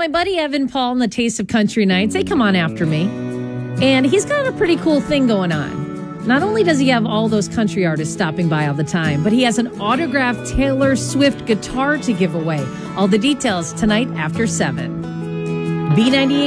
my buddy Evan Paul and the Taste of Country Nights, they come on after me. And he's got a pretty cool thing going on. Not only does he have all those country artists stopping by all the time, but he has an autographed Taylor Swift guitar to give away. All the details tonight after 7. B98.